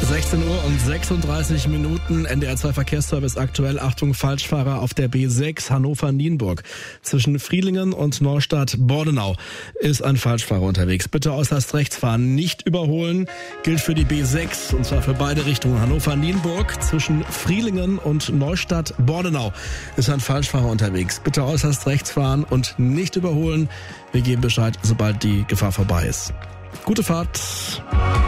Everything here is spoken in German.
16 Uhr und 36 Minuten, NDR 2 Verkehrsservice aktuell. Achtung, Falschfahrer auf der B6 Hannover-Nienburg. Zwischen Frielingen und Neustadt-Bordenau ist ein Falschfahrer unterwegs. Bitte äußerst rechts fahren, nicht überholen. Gilt für die B6 und zwar für beide Richtungen. Hannover-Nienburg zwischen Frielingen und Neustadt-Bordenau ist ein Falschfahrer unterwegs. Bitte äußerst rechts fahren und nicht überholen. Wir geben Bescheid, sobald die Gefahr vorbei ist. Gute Fahrt.